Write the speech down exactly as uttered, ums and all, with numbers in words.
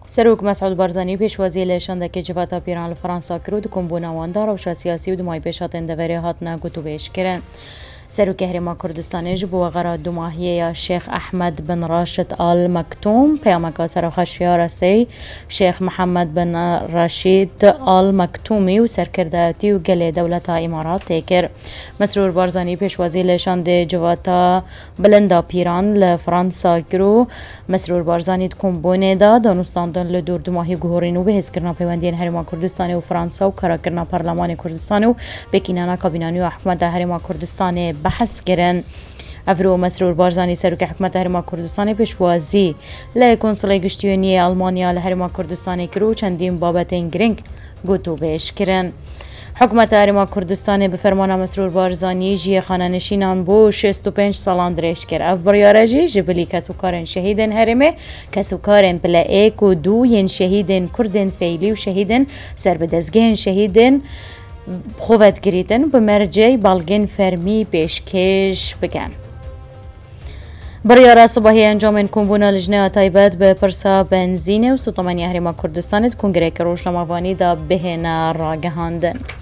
سروک مسعود بارزانی پیشوازی لشاندکی جواتا پیران لفرانسا کرد کمبونا واندار و شا سیاسی و دمای پیشاتن دوری هاتنا گوتو بیش کرن. سروک هرما کردستانی جبو غراد دماهیه شیخ احمد بن راشد آل مکتوم پیامک سرخ شیارسی شیخ محمد بن راشد آل مکتومی و سرکرداتی و گل دولت امارات تکر. مسرور بارزانی پیشوازی لشاند جواتا بلندا پیران لفرانسا کرو. مسرور بارزانی کمبونه دا دانستاندن لدور دماهی گهورین و بهز کرنا پیوندین هرما کردستانی و فرانسا و کرا کرنا پارلمان کردستانی و بکینانا کابینانی و حکومت هرما کردستانی بحث کرن. افرو مسرور بارزانی سروک حکومت هرما کردستانی پیشوازی لکنسولی گشتیونی آلمانیا لهرما کردستانی کرو چندین بابتین گرنگ گوتو بیش کرن. حکومت هرما کردستانی به فرمان مسرور بارزانی جی خانه نشینان بو شصت و پنج سالان درش کرد. اف بریارجی جبلی کسوکارن شهیدن هرمه کسوکارن بلا ایک و دو ین شهیدن کردن فیلی و شهیدن سربدزگین شهیدن خوفت گریتن به مرجع بالگین فرمی پیشکش بگن. بریارا صباحی انجام کنبونا لجنه تایبت به پرسا بنزین و سوتمانی هرما کردستان کنگره که روشنامه‌وانی دا بهنا راگهاندن.